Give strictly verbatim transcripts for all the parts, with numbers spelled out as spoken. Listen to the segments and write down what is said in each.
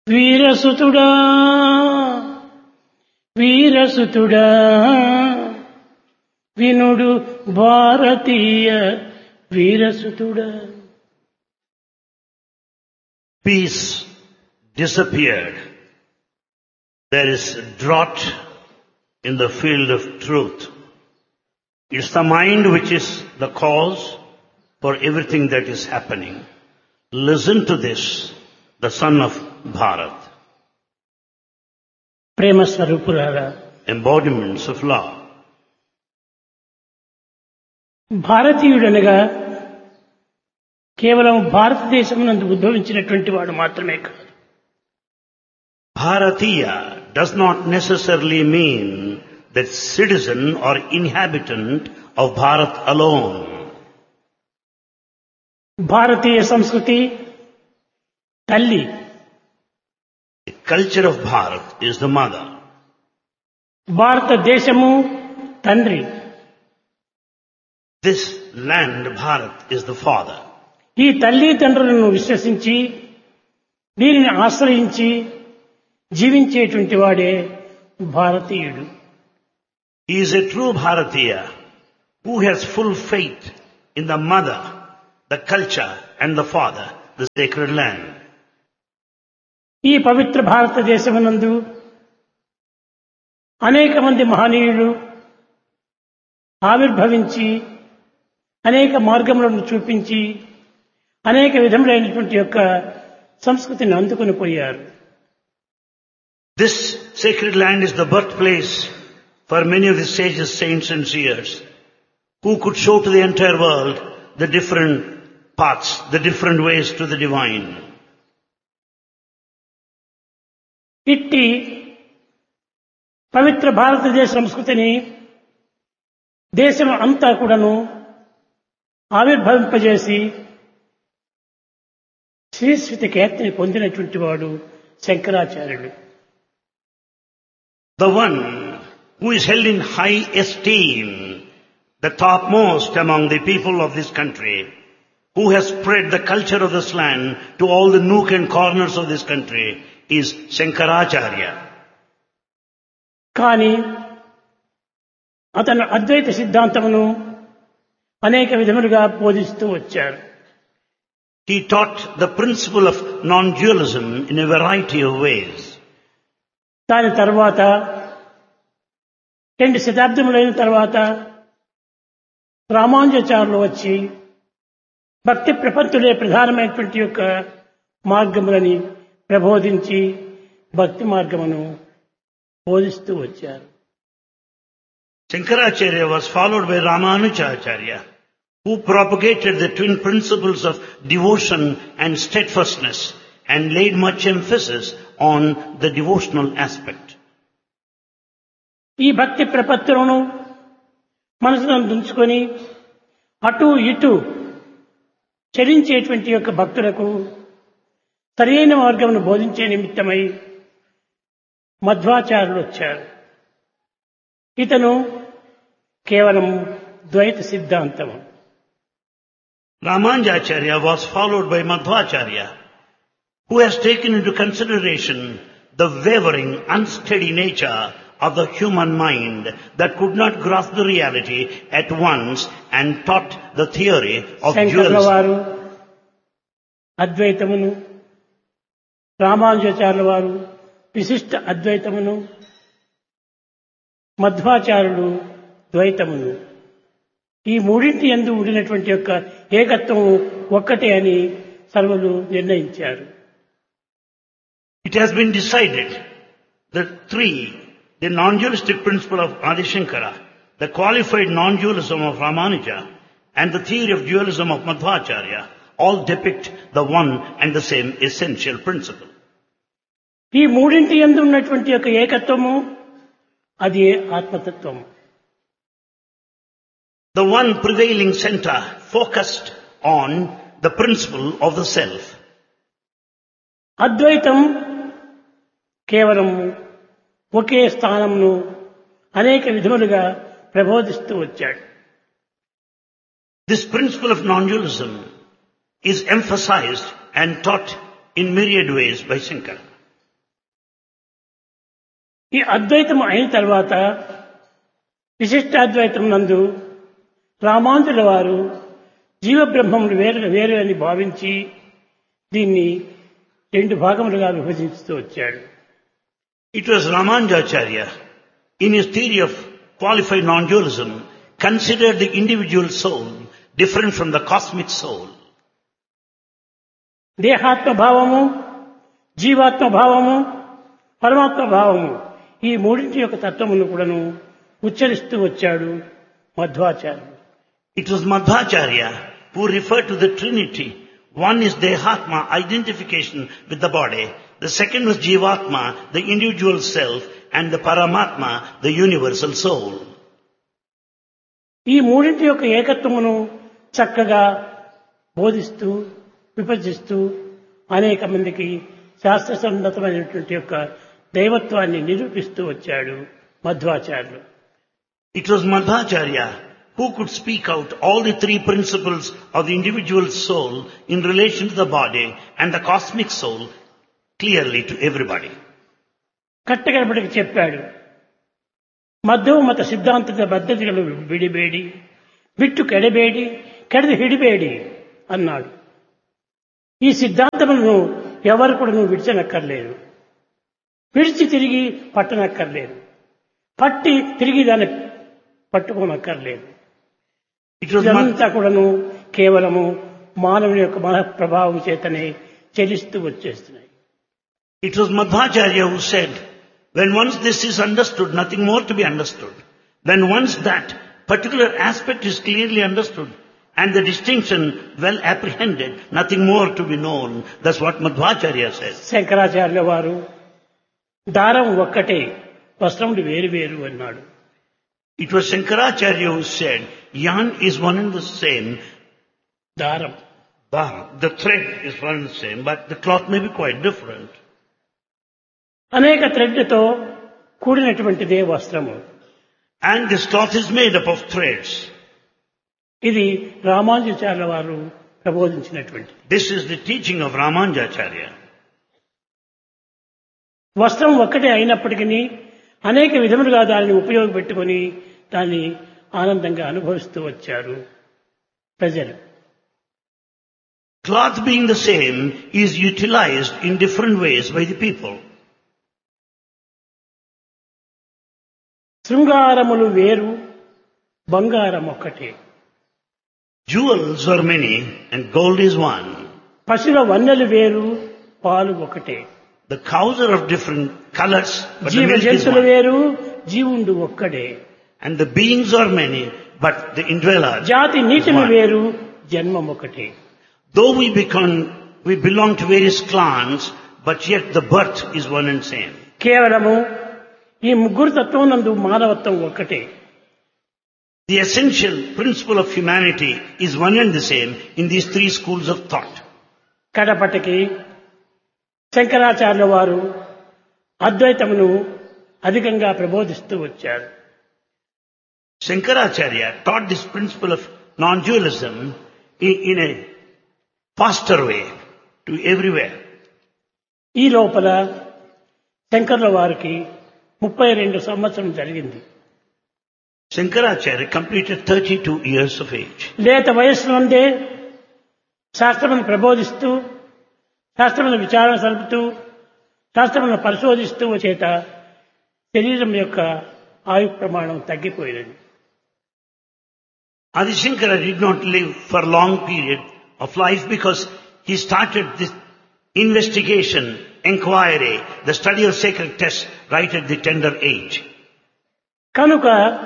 వీరసుతుడా వీరసుతుడా వినుడు భారతీయ వీరసుతుడా. Peace disappeared. There is drought in the field of truth. It's the mind which is the cause for everything that is happening. Listen to this, the son of Bharat. Prema స్వరూపురారా, Embodiments of love. భారతీయుడనగా కేవలం భారతదేశం నందు ఉద్భవించినటువంటి వాడు మాత్రమే కాదు. Bharatiya does not necessarily mean that citizen or inhabitant of Bharat alone. భారతీయ సంస్కృతి తల్లి, The culture of Bharat is the mother. భారతదేశము తండ్రి. This land, Bharat, is the father. ఈ తల్లి తండ్రులను విశ్వసించి దీనిని ఆశ్రయించి జీవించేటువంటి వాడే భారతీయుడు. He is a true Bharatiya who has full faith in the mother, the culture and the father, the sacred land. ఈ పవిత్ర భారతదేశమునందు అనేక మంది మహనీయులు ఆవిర్భవించి అనేక మార్గములను చూపించి అనేక విధములైనటువంటి యొక్క సంస్కృతిని అందుకొని పోయారు. This sacred land is the birthplace for many of the sages, saints and seers who could show to the entire world the different paths, the different ways to the divine. ఇట్టి పవిత్ర భారతదేశ సంస్కృతిని దేశం అంతా కూడాను ఆవిర్భవింపజేసి శ్రీశ్రుతి కీర్తిని పొందినటువంటి వాడు శంకరాచార్యుడు. The one who is held in high esteem, the topmost among the people of this country, who has spread the culture of this land to all the nook and corners of this country, is Shankaracharya. కానీ అతను అద్వైత సిద్ధాంతమును అనేక విధములుగా బోధిస్తూ వచ్చారు. He taught the principle of non-dualism in a variety of ways. దాని తర్వాత రెండు శతాబ్దములైన తర్వాత రామానుజాచార్యులు వచ్చి భక్తి ప్రపత్తులే ప్రధానమైనటువంటి యొక్క మార్గములని ప్రబోధించి భక్తి మార్గమును బోధిస్తూ వచ్చారు. Shankaracharya was followed by Ramanujacharya, who propagated the twin principles of devotion and steadfastness and laid much emphasis on the devotional aspect. ఈ భక్తి ప్రపత్తులను మనసులో ఉంచుకొని అటు ఇటు చరించేటువంటి యొక్క భక్తులకు సరైన మార్గమును బోధించే నిమిత్తమై మధ్వాచార్యులు వచ్చారు. ఇతను కేవలం ద్వైత సిద్ధాంతము. Ramanujacharya was followed by Madhvacharya, who has taken into consideration the wavering, unsteady nature of the human mind that could not grasp the reality at once and taught the theory of శంకరుల dualism. వారు అద్వైతమును, రామానుజాచార్యుల వారు విశిష్ట అద్వైతమును, మధ్వాచార్యుడు ద్వైతమును, ఈ మూడింటి యందు ఉండినటువంటి యొక్క ఏకత్వం ఒక్కటే అని సర్వులు నిర్ణయించారు. It has been decided that three, the non-dualistic principle of Adi Shankara, the qualified non-dualism of Ramanuja, and the theory of dualism of Madhvacharya, all depict the one and the same essential principle. ఈ మూడింటి యందు ఉన్నటువంటి యొక్క ఏకత్వము అది ఆత్మతత్వము. The one prevailing center focused on the principle of the self. అద్వైతం కేవలం ఒకే స్థానంను అనేక విధములుగా ప్రబోధిస్తూ వచ్చాడు. This principle of non-dualism is emphasized and taught in myriad ways by Shankara. ఈ అద్వైతం అయిన తర్వాత విశిష్టాద్వైతం నందు రామానుజుల వారు జీవబ్రహ్మములు వేరు వేరు అని భావించి దీన్ని రెండు భాగములుగా విభజిస్తూ వచ్చాడు. It was Ramanujacharya, in his theory of qualified non-dualism, considered the individual soul different from the cosmic soul. దేహాత్మ భావము, జీవాత్మ భావము, పరమాత్మ భావము ఈ మూడింటి యొక్క తత్వమును కూడాను ఉచ్చరిస్తూ వచ్చాడు మధ్వాచార్యుడు. It was Madhvacharya who referred to the Trinity. One is Dehatma, identification with the body. The second was Jivatma, the individual self, and the Paramatma, the universal soul. ఈ మూడింటి యొక్క ఏకత్వమును చక్కగా బోధిస్తూ విభజిస్తూ అనేక మందికి శాస్త్ర సమ్మతమైనటువంటి యొక్క దైవత్వాన్ని నిరూపిస్తూ వచ్చాడు మధ్వాచార్యులు. It was Madhvacharya who could speak out all the three principles of the individual soul in relation to the body and the cosmic soul clearly to everybody. కట్టగడపడికి చెప్పాడు. మధ్వ మత సిద్ధాంతದ పద్ధతిಗಳು విడిಬೇಡಿ, బిట్టు కెడಬೇಡಿ, కెడది హిడిಬೇಡಿ అన్నాడు. ఈ సిద్ధాంతములను ఎవరు కూడా నువ్వు విడిచనక్కర్లేదు, విడిచి తిరిగి పట్టనక్కర్లేదు, పట్టి తిరిగి దాన్ని పట్టుకోనక్కర్లేదు. ఇదంతా కూడాను కేవలము మానవుని యొక్క మన ప్రభావం చేతనే చెలిస్తూ వచ్చేస్తున్నాయి. It was Madhvacharya who said, when once this is understood, nothing more to be understood. When once that particular aspect is clearly understood and the distinction well apprehended, nothing more to be known. That's what Madhvacharya says. శంకరాచార్యుల వారు దారం ఒక్కటే, వస్త్రములు వేరు వేరు అన్నాడు. It was Shankaracharya who said, yarn is one and the same. దారం, The thread is one and the same, but the cloth may be quite different. అనేక థ్రెడ్లతో కూడినటువంటిదే వస్త్రము. And this cloth is made up of threads. ఇది రామానుజాచార్యుల వారు ప్రబోధించినటువంటిది. This is the teaching of Ramanujacharya. వస్త్రం ఒక్కటే అయినప్పటికీ అనేక విధములుగా దానిని ఉపయోగపెట్టుకొని దాన్ని ఆనందంగా అనుభవిస్తూ వచ్చారు ప్రజలు. Cloth being the same is utilized in different ways by the people. శృంగారములు వేరు, బంగారం ఒక్కటే. Jewels are many and gold is one. పశుల వన్నెలు వేరు, పాలు ఒకటే. The cows are of different colors, but the జీవ milk is జంతువులు one. వేరు, జీవుండు ఒక్కడే. And the beings are many, but the indweller జాతి is నీతిని one. వేరు, జన్మం ఒకటే. Though we become, we belong to various clans, but yet the birth is one and same. కేవలము ఈ ముగ్గురు తత్వం నందు మానవత్వం ఒక్కటే. The essential principle of humanity is one and the same in these three schools of thought. కడపటికి శంకరాచార్యుల వారు అద్వైతమును అధికంగా ప్రబోధిస్తూ వచ్చారు. Shankaracharya taught this principle of non-dualism in, in a faster way to everywhere. ఈ లోపల శంకరుల వారికి ముప్పై రెండు సంవత్సరం జరిగింది. Shankaracharya completed thirty-two years of age. లేత వయస్సు నుండే శాస్త్రమును ప్రబోధిస్తూ, శాస్త్రమును విచారణ సలుపుతూ, శాస్త్రమును పరిశోధిస్తూ చేత శరీరం యొక్క ఆయు ప్రమాణం తగ్గిపోయినది. Adi Shankara did not live for a long period of life because he started this investigation, inquiry, the study of sacred texts right at the tender age. కనుక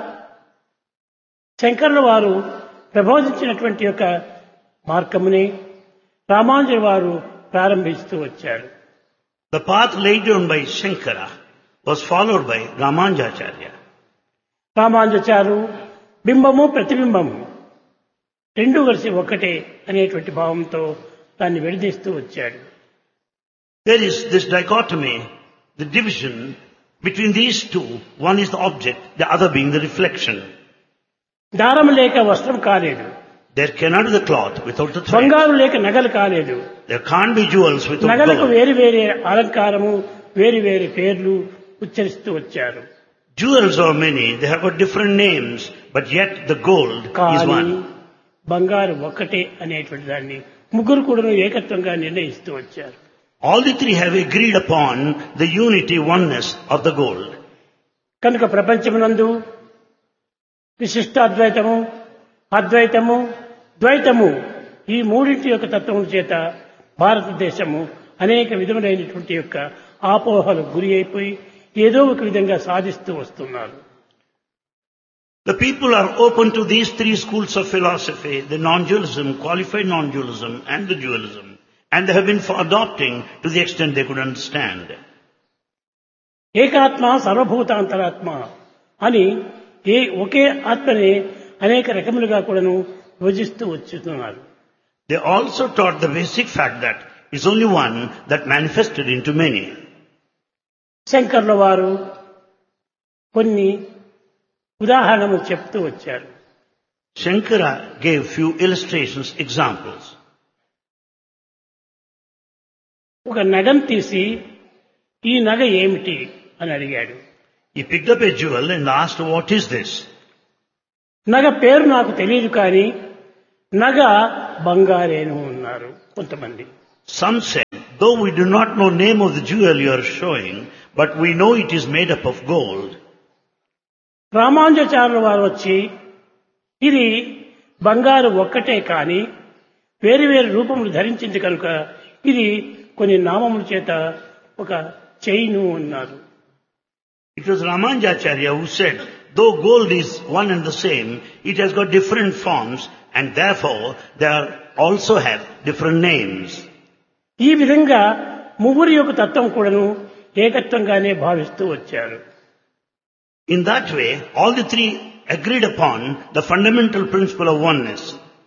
శంకరుల వారు ప్రబోధించినటువంటి యొక్క మార్గముని రామానుజుల వారు ప్రారంభిస్తూ వచ్చారు. The path laid down by Shankara was followed by Ramanujacharya. రామానుజాచార్యులు బింబము ప్రతిబింబము రెండు కలిసి ఒక్కటే అనేటువంటి భావంతో దాన్ని విడదీస్తూ వచ్చాడు. There is this dichotomy, the division between these two. One is the object, the other being the reflection. దారము లేక వస్త్రం కాలేదు, There cannot be the cloth without the thread. బంగారు లేక నగలు కాలేదు, There can't be jewels without నగలకు gold. వేరు వేరే అలంకారము, వేరు వేరు పేర్లు, ఉచ్చరిస్తూ వచ్చారు. Jewels are many, they have got different names, but yet the gold is కానీ one. బంగారు ఒక్కటే అనేటువంటి దాన్ని ముగ్గురు కూడా ఏకత్వంగా నిర్ణయిస్తూ వచ్చారు. All the three have agreed upon the unity, oneness of the gold. కనుక ప్రపంచమునందు విశిష్టాద్వైతము, అద్వైతము, ద్వైతము ఈ మూడింటి యొక్క తత్వం చేత భారతదేశము అనేక విధములైనటువంటి యొక్క ఆపోహలకు గురి అయిపోయి ఏదో ఒక విధంగా సాధిస్తూ వస్తున్నారు. The people are open to these three schools of philosophy, the non-dualism, qualified non-dualism and the dualism, and they have been for adopting to the extent they could understand. ఏకాత్మ సర్వభూతాంతరాత్మ అని ఏ ఒకే ఆత్మని అనేక రకములుగా కూడాను విభజిస్తూ వచ్చుతున్నారు. They also taught the basic fact that it's only one that manifested into many. శంకర్ల వారు కొన్ని ఉదాహరణలు చెప్తూ వచ్చారు. Shankara gave few illustrations, examples. ఒక నగం తీసి ఈ నగ ఏమిటి అని అడిగాడు. He picked up a jewel and asked, what is this? నగ పేరు నాకు తెలియదు కానీ నగ బంగారేను అన్నారు కొంతమంది. Some said, though we do not know name of the jewel you are showing, but we know it is made up of gold. రామానుజాచార్యుల వారు వచ్చి ఇది బంగారు ఒక్కటే కానీ వేరు వేరు రూపములు ధరించింది కనుక ఇది కొన్ని నామముల చేత ఒక చైను అన్నారు. It was Ramanujacharya who said, though gold is one and the same, it has got different forms and therefore they are also have different names. ఈ విధంగా ముగ్గురి యొక్క తత్వం కూడాను ఏకత్వంగానే భావిస్తూ వచ్చారు. In that way, all the three agreed upon the fundamental principle of oneness.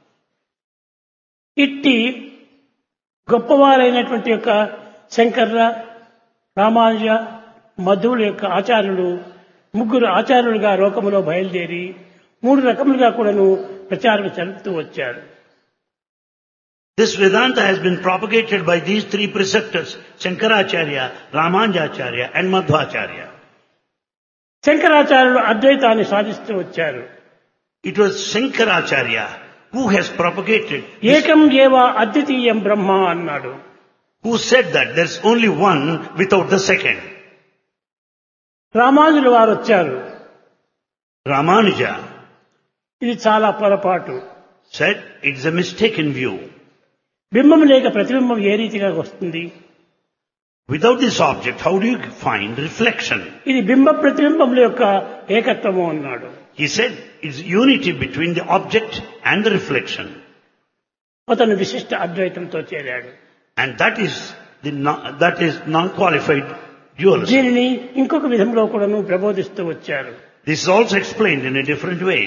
ఇట్టి గొప్పవారైనటువంటి యొక్క శంకర్ర, రామానుజ, మధువుల యొక్క ఆచార్యులు ముగ్గురు ఆచార్యులుగా లోకములో బయలుదేరి మూడు రకములుగా కూడాను ప్రచారం జరుపుతూ వచ్చారు. This Vedanta has been propagated by these three preceptors, Shankaracharya, Ramanujacharya and Madhvacharya. శంకరాచార్యులు అద్వైతాన్ని సాధిస్తూ వచ్చారు. It was Shankaracharya who has propagated, this, ఏకం ఏవ అద్వితీయం బ్రహ్మ అన్నాడు. who said that there's only one without the second. రామానుజుల వారు వచ్చారు. Ramanuja ఇది చాలా పొరపాటు. said it's a mistaken view. బింబం లేక ప్రతిబింబం ఏ రీతిగా వస్తుంది? Without this object, how do you find reflection? ఇది బింబ ప్రతిబింబముల యొక్క ఏకత్వము అన్నాడు. He said it's unity between the object and the reflection. అతను విశిష్ట అద్వైతంతో చేరాడు. And that is the non, that is non-qualified dualism. దీనిని ఇంకొక విధంలో కూడాను ప్రబోధిస్తూ వచ్చారు. This is also explained in a different way.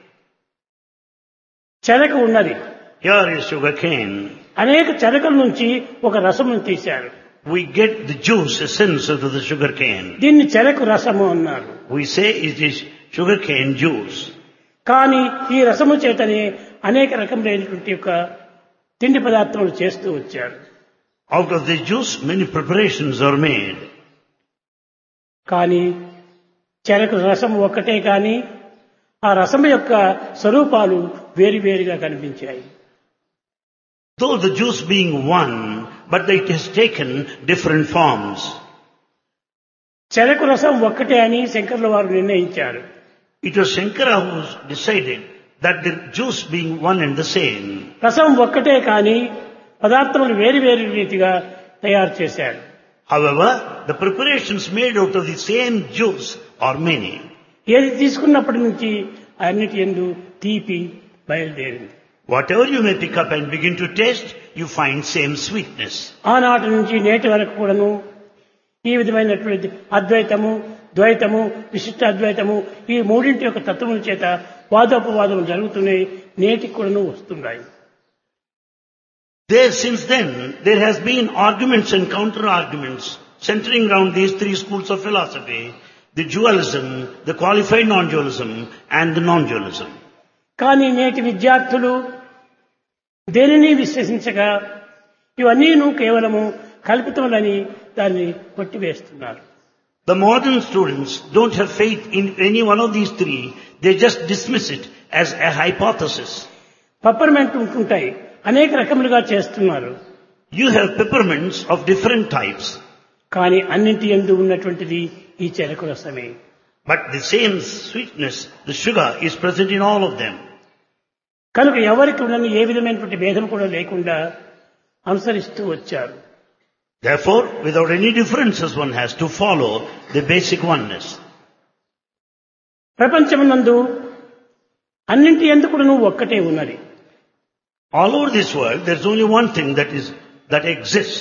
చెరక ఉన్నది. Here is sugar cane. అనేక చెరకల నుంచి ఒక రసమును తీశారు. We get the juice, essence of the sugar cane. దీన్ని చెరకు రసము అన్నారు. We say it is sugar cane juice. కానీ ఈ రసము చేతనే అనేక రకములైనటువంటి యొక్క తిండి పదార్థములు చేస్తూ వచ్చారు. Out of the juice, many preparations are made. కానీ చెరకు రసము ఒక్కటే కానీ ఆ రసము యొక్క స్వరూపాలు వేరువేరుగా కనిపించాయి. Though the juice being one, but it has taken different forms. చెరకు రసం ఒక్కటే అని శంకరుల వారు నిర్ణయించారు. It was Shankara who decided that the juice being one and the same. రసం ఒక్కటే కానీ పదార్థములు వేరు వేరు రీతిగా తయారు చేశారు. However, the preparations made out of the same juice are many. ఏది తీసుకున్నప్పటి నుంచి అన్నిటి యందు తీపి బయలుదేరింది. Whatever you may pick up and begin to taste, you find same sweetness. ఆనాటి నుంచి నేటి వరకు కూడాను ఈ విధమైనటువంటి అద్వైతము, ద్వైతము, విశిష్ట అద్వైతము ఈ మూడింటి యొక్క తత్వముల చేత వాదోపవాదములు జరుగుతున్నాయి. నేటికి కూడాను వస్తున్నాయి. There, since then, there has been arguments and counter-arguments centering around these three schools of philosophy, the dualism, the qualified non-dualism and the non-dualism. కానీ నేటి విద్యార్థులు దేనిని విశ్వసించగా ఇవన్నీను కేవలము కల్పితములని దాన్ని కొట్టివేస్తున్నారు. The modern students don't have faith in any one of these three. They just dismiss it as a hypothesis. Peppermint ఉంటుంటాయి, అనేక రకములుగా చేస్తున్నారు. You have peppermints of different types. కానీ అన్నింటి యందు ఉన్నటువంటిది ఈ చెరకు రసమే. But the same sweetness, the sugar, is present in all of them. కనుక ఎవరికి ఉన్నది ఏ విధమైనటువంటి భేదం కూడా లేకుండా అనుసరిస్తూ వచ్చారు. Therefore, without any differences, one has to follow the basic oneness. ప్రపంచమునందు అన్నింటి యందు కూడా నువ్వు ఒక్కటే ఉన్నది. All over this world, there's only one thing that is that exists.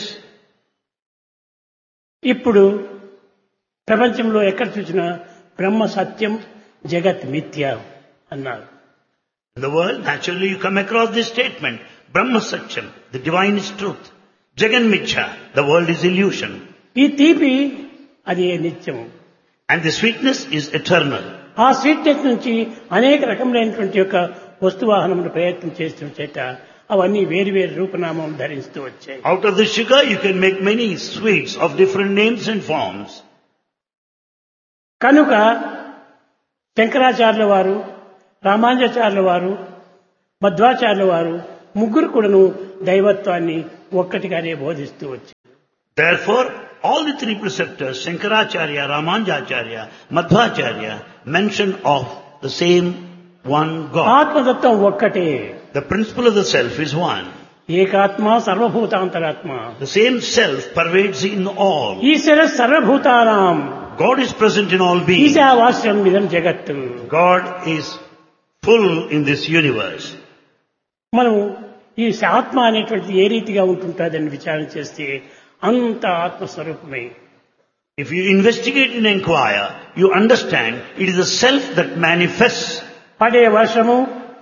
ఇప్పుడు ప్రపంచంలో ఎక్కడ చూసినా బ్రహ్మ సత్యం, జగత్ మిథ్య అన్నారు. In the world, naturally you come across this statement, Brahma Satyam, the divine is truth. Jagan Mithya, the world is illusion. ఈ తీపి అది నిత్యము. And the sweetness is eternal. ఆ స్వీట్నెస్ నుంచి అనేక రకములైనటువంటి యొక్క వస్తువాహనములు ప్రయత్నం చేస్తూ చేత అవన్నీ వేరు వేరు రూపనామం ధరిస్తూ వచ్చాయి. Out of the sugar you can make many sweets of different names and forms. కనుక శంకరాచార్యుల వారు, రామానుజాచార్యుల వారు, మధ్వాచార్యుల వారు ముగ్గురు కూడాను దైవత్వాన్ని ఒక్కటిగానే బోధిస్తూ వచ్చారు. Therefore, all the three preceptors, Shankaracharya, Ramanujacharya, Madhvacharya, mention of the same one God. ఆత్మతత్వం ఒక్కటే. The principle of the self is one. ఏకాత్మ సర్వభూతాంతరాత్మ. The same self pervades in all. ఈశ్వర సర్వభూతానాం. God is present in all beings. ఈశావాస్యం ఇదం జగత్తు. God is full in this universe. మనం ఈ ఆత్మ అనేటువంటిది ఏ రీతిగా ఉంటుంటుందని విచారణ చేస్తే అంత ఆత్మస్వరూపమే. If you investigate and inquire, you understand it is the self that manifests. పడే వర్షము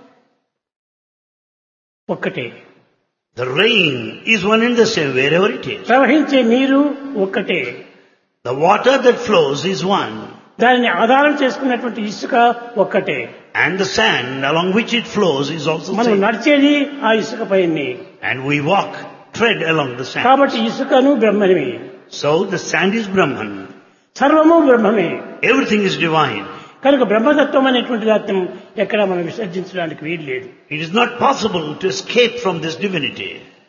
ఒక్కటే. The rain is one and the same wherever it is. ప్రవహించే నీరు ఒక్కటే. The water that flows is one. దానిని ఆధారం చేసుకున్నటువంటి ఇసుక ఒక్కటే. And the sand along which it flows is also మనం same. నడిచేది ఆ ఇసుక పైనే. And we walk, tread along the sand. కాబట్టి ఇసుకను బ్రహ్మమే. So the sand is Brahman. సర్వము బ్రహ్మమే. Everything is divine. కనుక బ్రహ్మతత్వం అనేటువంటి దాత్రం ఎక్కడ మనం విసర్జించడానికి వీలు లేదు. It is not possible to escape from this divinity.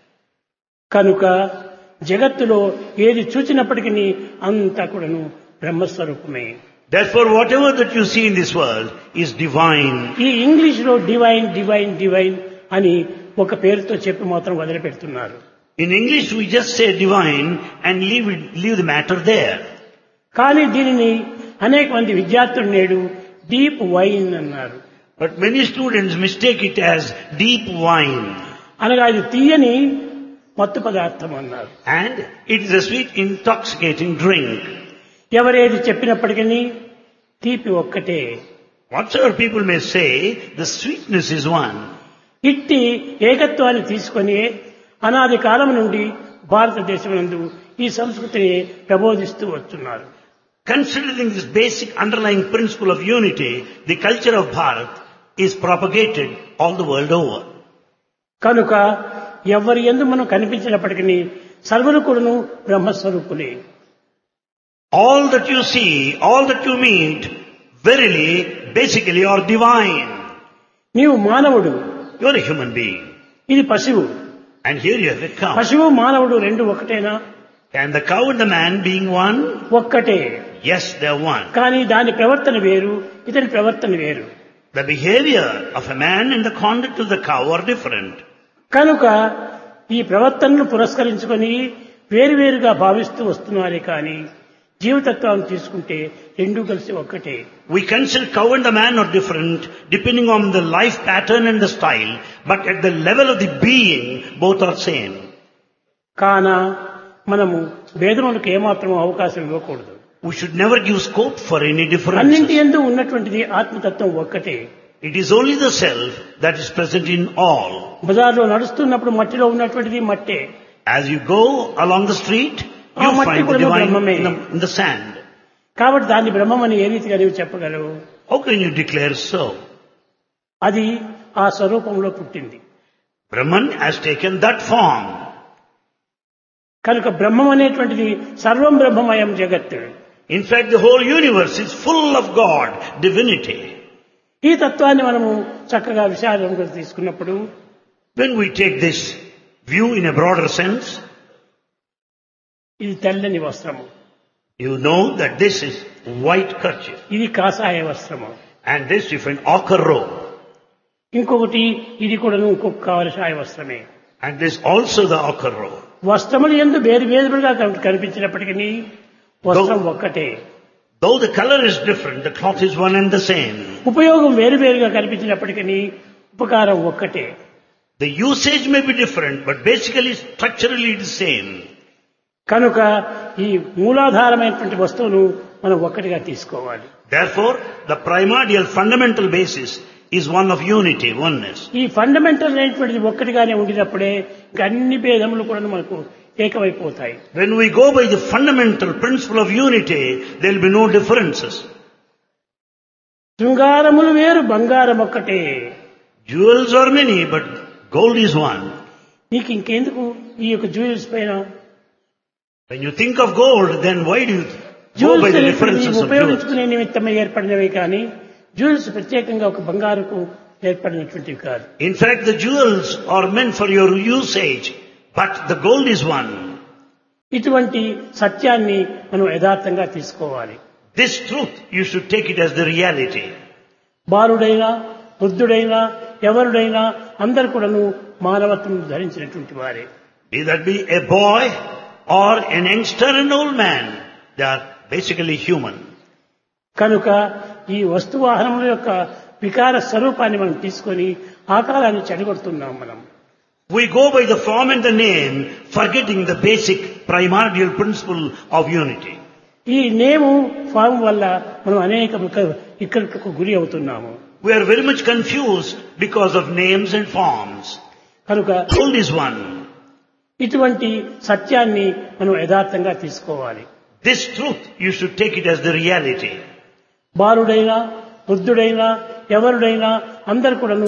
కనుక జగత్తులో ఏది చూచినప్పటికీ అంతా కూడాను బ్రహ్మస్వరూపమే. Therefore, whatever that you see in this world is divine. ఈ ఇంగ్లీష్ లో డివైన్ డివైన్ డివైన్ అని ఒక పేరుతో చెప్పి మాత్రం వదిలిపెడుతున్నారు. In English, we just say divine and leave it, leave the matter there. కానీ దీనిని అనేక మంది విద్యార్థులు నేడు డీప్ వైన్ అన్నారు. But many students mistake it as deep wine. అనగా ఇది తీయని మత్తు పదార్థం అన్నారు. And it is a sweet, intoxicating drink. ఎవరేది చెప్పినప్పటికీ తీపి ఒక్కటే. Whatsoever people may say, the sweetness is one. ఇట్టి ఏకత్వాన్ని తీసుకొని అనాది కాలం నుండి భారతదేశం నందు ఈ సంస్కృతిని ప్రబోధిస్తూ వస్తున్నారు. Considering this basic underlying principle of unity, the culture of Bharat is propagated all the world over. కనుక ఎవరి యందు మనం కనిపించినప్పటికీ సర్వులు కూడాను బ్రహ్మస్వరూపులే. All that you see, all that you meet, verily, basically are divine. నీవు మానవుడు, You are a human being. ఇది పశువు. And here you have a cow. పశువు మానవుడు రెండు ఒకటేనా? And the cow and the man being one? ఒక్కటే. Yes, they are one. కానీ దాని ప్రవర్తన వేరు, ఇతని ప్రవర్తన వేరు. The behavior of a man and the conduct of the cow are different. కనుక ఈ ప్రవర్తనను పురస్కరించుకొని వేరువేరుగా భావిస్తూ వస్తున్నారే కానీ జీవతత్వాన్ని తీసుకుంటే రెండూ కలిసి ఒక్కటే. We consider cow and the man are different depending on the life pattern and the style, but at the level of the being, both are same. కాన మనము భేదములకు ఏమాత్రం అవకాశం ఇవ్వకూడదు. We should never give scope for any అన్నింటి differences. యందు ఉన్నటువంటిది ఆత్మతత్వం ఒక్కటే. It is only the self that is present in all. బజార్లో నడుస్తున్నప్పుడు మట్టిలో ఉన్నటువంటిది మట్టే. As you go along the street, you ఆ మట్టి find the కూడా divine బ్రహ్మమే. in the, in the sand. కాబట్టి దాన్ని బ్రహ్మమని ఏ రీతిగా నీవు చెప్పగలవు? How can you declare so? అది ఆ స్వరూపంలో పుట్టింది. Brahman has taken that form. కనుక బ్రహ్మం అనేటువంటిది సర్వం బ్రహ్మమయం జగత్. In fact, the whole universe is full of God, divinity. ఈ తత్వాన్ని మనము చక్కగా విశాలంగా తీసుకున్నప్పుడు When we take this view in a broader sense, ఇది తెల్లని వస్త్రము, you know that this is white kerchief ఇది కాషాయ వస్త్రము, and this different ochre robe, ఇంకొకటి ఇది కూడా ఇంకొక కాషాయ వస్త్రమే. and this also the ochre robe. వస్త్రములు ఎందు వేరు వేరుగా కనిపించినప్పటికీ వస్త్రం ఒక్కటే. Though the color is different, the cloth is one and the same. ఉపయోగం వేరు వేరుగా కనిపించినప్పటికీ ఉపకారం ఒక్కటే. The usage may be different, but basically structurally it is same. కనుక ఈ మూలాధారమైనటువంటి వస్తువును మనం ఒక్కటిగా తీసుకోవాలి. Therefore, the primordial fundamental basis is one of unity, oneness. ఈ ఫండమెంటల్ అయినటువంటిది ఒక్కటిగానే ఉండినప్పుడే ఇంకా అన్ని భేదములు కూడా మనకు ఏకమైపోతాయి. When we go by the fundamental principle of unity, there will be no differences. శృంగారములు వేరు, బంగారం ఒక్కటే. Jewels are many, but gold is one. నీకు ఇంకెందుకు ఈ యొక్క జ్యువెల్స్ పైన? When you think of gold, then why do you go jewels by the అనేవి differences of jewels? ఉపయోగించుకునే నిమిత్తమై ఏర్పడినవి కానీ జ్యువెల్స్ ప్రత్యేకంగా ఒక బంగారుకు ఏర్పడినటువంటివి కాదు. In fact, the jewels are meant for your usage, but the gold is one. ఇటువంటి సత్యాన్ని మనం యథార్థంగా తీసుకోవాలి. This truth, you should take it as the reality. బాలుడైనా వృద్ధుడైనా ఎవరుడైనా అందరు కూడాను మానవత్వం ధరించినటువంటి వారే. Be that be a boy or an youngster and old man, they are basically human. కనుక ఈ వస్తువాహనముల యొక్క వికార స్వరూపాన్ని మనం తీసుకొని ఆకారాన్ని చెడగొడుతున్నాం మనం. We go by the form and the name, forgetting the basic primordial principle of unity. ఈ నేము ఫామ్ వల్ల మనం అనేక ఇక్కడికి గురి అవుతున్నాము. We are very much confused because of names and forms. కనుక Gold is one. ఇటువంటి సత్యాన్ని మనం యథార్థంగా తీసుకోవాలి. This truth, you should take it as the reality. బాలుడైనా వృద్ధుడైనా ఎవరుడైనా అందరు కూడా